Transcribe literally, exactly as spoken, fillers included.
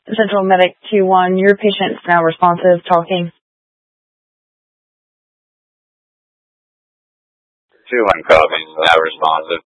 Central Medic two one, your patient's now responsive, talking. two one copy, now responsive.